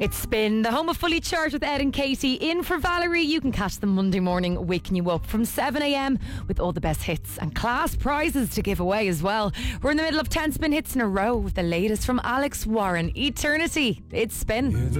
It's Spin, the home of Fully Charged with Ed and Katie. In for Valerie, you can catch them Monday morning, waking you up from 7am with all the best hits and class prizes to give away as well. We're in the middle of 10 spin hits in a row with the latest from Alex Warren, Eternity. It's Spin.